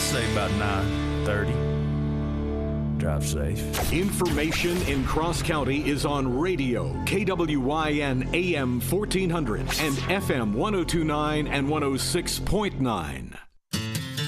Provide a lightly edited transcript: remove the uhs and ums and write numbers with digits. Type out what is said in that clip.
say about 9:30. Drive safe. Information in Cross County is on radio, KWYN AM 1400 and FM 1029 and 106.9.